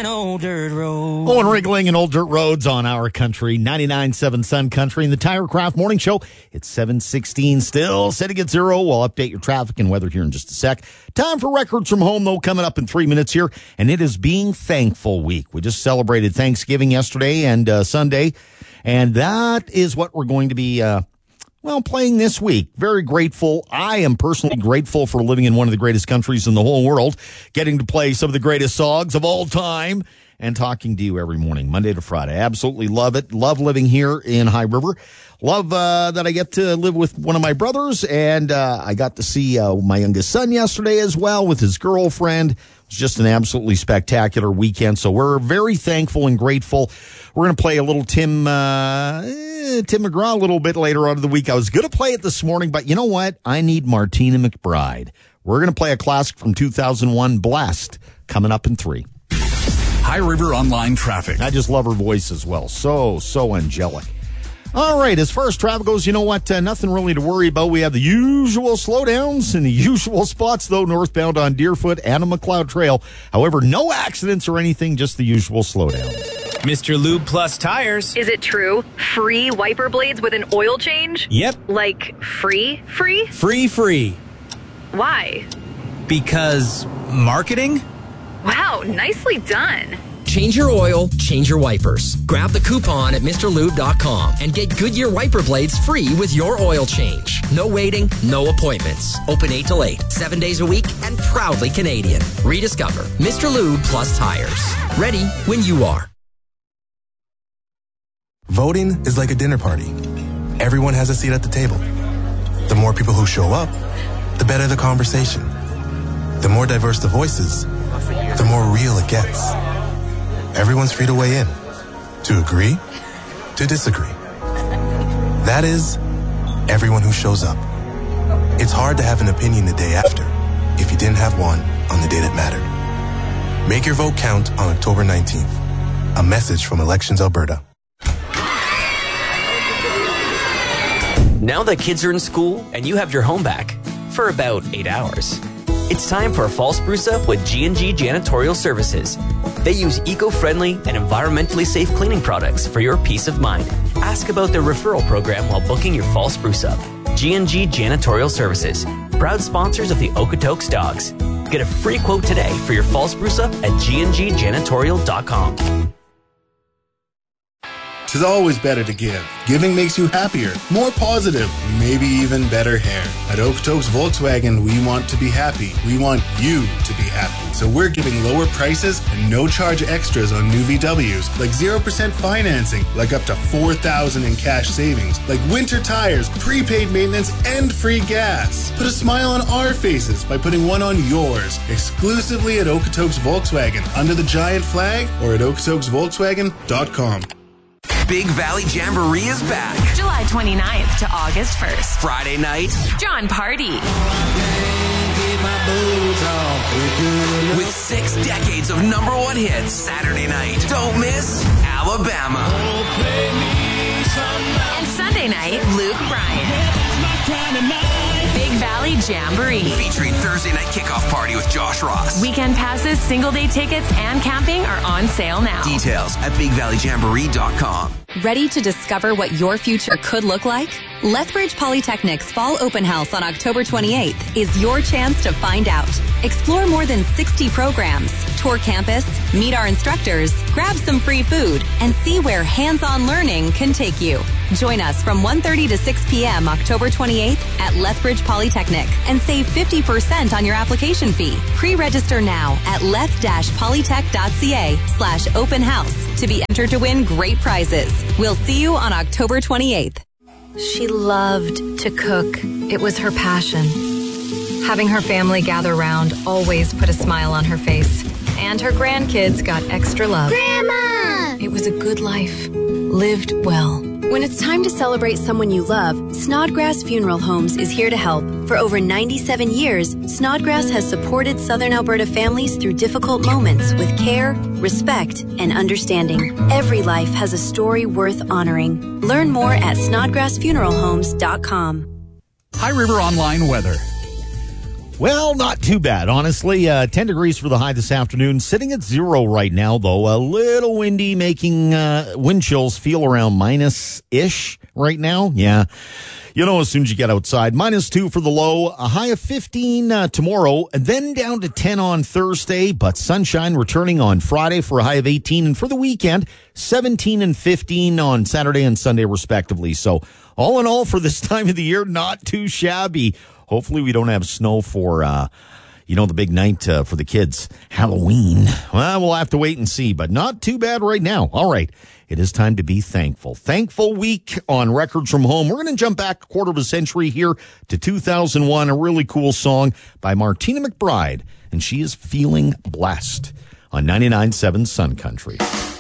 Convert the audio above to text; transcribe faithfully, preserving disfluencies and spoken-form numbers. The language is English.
and old dirt road. Oh, and wriggling in old dirt roads on our country. ninety-nine point seven Sun Country and the TireCraft Morning Show. It's seven sixteen still. Setting at zero. We'll update your traffic and weather here in just a sec. Time for Records from Home, though, coming up in three minutes here. And it is Being Thankful Week. We just celebrated Thanksgiving yesterday and uh, Sunday. And that is what we're going to be, uh, well, playing this week. Very grateful. I am personally grateful for living in one of the greatest countries in the whole world, getting to play some of the greatest songs of all time, and talking to you every morning, Monday to Friday. Absolutely love it. Love living here in High River. Love uh, that I get to live with one of my brothers, and uh, I got to see uh, my youngest son yesterday as well with his girlfriend. It was just an absolutely spectacular weekend, so we're very thankful and grateful. We're going to play a little Tim uh, eh, Tim McGraw a little bit later on in the week. I was going to play it this morning, but you know what? I need Martina McBride. We're going to play a classic from two thousand one, Blessed, coming up in three. High River Online Traffic. I just love her voice as well. So, so angelic. All right, as far as traffic goes, you know what? Uh, nothing really to worry about. We have the usual slowdowns in the usual spots, though, northbound on Deerfoot and a McLeod Trail. However, no accidents or anything, just the usual slowdowns. Mister Lube Plus Tires. Is it true? Free wiper blades with an oil change? Yep. Like free, free? Free, free. Why? Because marketing? Wow, nicely done. Change your oil, change your wipers. Grab the coupon at Mr Lube dot com and get Goodyear wiper blades free with your oil change. No waiting, no appointments. Open eight till eight, seven days a week, and proudly Canadian. Rediscover Mister Lube Plus Tires. Ready when you are. Voting is like a dinner party. Everyone has a seat at the table. The more people who show up, the better the conversation. The more diverse the voices, the more real it gets. Everyone's free to weigh in, to agree, to disagree. That is, everyone who shows up. It's hard to have an opinion the day after if you didn't have one on the day that mattered. Make your vote count on October nineteenth. A message from Elections Alberta. Now that kids are in school and you have your home back for about eight hours, it's time for a fall spruce up with G and G Janitorial Services. They use eco-friendly and environmentally safe cleaning products for your peace of mind. Ask about their referral program while booking your fall spruce up. G and G Janitorial Services, proud sponsors of the Okotoks Dogs. Get a free quote today for your fall spruce up at g n g janitorial dot com. It's always better to give. Giving makes you happier, more positive, maybe even better hair. At Okotoks Volkswagen, we want to be happy. We want you to be happy. So we're giving lower prices and no charge extras on new V Ws, like zero percent financing, like up to four thousand dollars in cash savings, like winter tires, prepaid maintenance, and free gas. Put a smile on our faces by putting one on yours, exclusively at Okotoks Volkswagen, under the giant flag, or at okotoks volkswagen dot com. Big Valley Jamboree is back. July twenty-ninth to August first. Friday night, John Party. With six decades of number one hits. Saturday night, don't miss Alabama. And Sunday night, Luke Bryan. Big Valley Jamboree. Featuring Thursday night kickoff party with Josh Ross. Weekend passes, single day tickets, and camping are on sale now. Details at big valley jamboree dot com. Ready to discover what your future could look like? Lethbridge Polytechnic's Fall Open House on October twenty-eighth is your chance to find out. Explore more than sixty programs, tour campus, meet our instructors, grab some free food, and see where hands-on learning can take you. Join us from one thirty to six p.m. October twenty-eighth at Lethbridge Polytechnic and save fifty percent on your application fee. Pre-register now at leth-polytech.ca slash open house to be entered to win great prizes. We'll see you on October twenty-eighth. She loved to cook. It was her passion. Having her family gather round always put a smile on her face. And her grandkids got extra love. Grandma! It was a good life, lived well. When it's time to celebrate someone you love, Snodgrass Funeral Homes is here to help. For over ninety-seven years, Snodgrass has supported Southern Alberta families through difficult moments with care, respect, and understanding. Every life has a story worth honoring. Learn more at snodgrass funeral homes dot com. High River Online Weather. Well, not too bad, honestly. Uh, ten degrees for the high this afternoon. Sitting at zero right now, though. A little windy, making uh, wind chills feel around minus-ish right now. Yeah. You know, as soon as you get outside, minus two for the low, a high of fifteen uh, tomorrow, and then down to ten on Thursday, but sunshine returning on Friday for a high of eighteen, and for the weekend, seventeen and fifteen on Saturday and Sunday, respectively. So, all in all, for this time of the year, not too shabby. Hopefully we don't have snow for, uh, you know, the big night uh, for the kids, Halloween. Well, we'll have to wait and see, but not too bad right now. All right. It is time to be thankful. Thankful week on Records from Home. We're going to jump back a quarter of a century here to two thousand one, a really cool song by Martina McBride, and she is Feeling Blessed on ninety-nine point seven Sun Country.